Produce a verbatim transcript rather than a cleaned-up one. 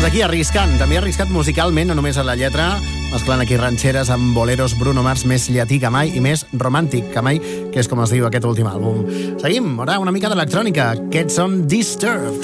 Doncs aquí arriscant, també arriscat musicalment, no només a la lletra, mesclant aquí ranxeres amb boleros, Bruno Mars més llatí que mai i més romàntic que mai, que és com es diu aquest últim àlbum. Seguim, ara una mica d'electrònica. Aquests són Disturbed.